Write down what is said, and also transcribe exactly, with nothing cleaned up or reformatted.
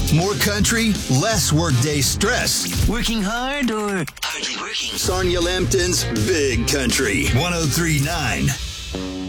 More country, less workday stress. Working hard or hardly working? Sonia Lambton's Big Country, one oh three point nine.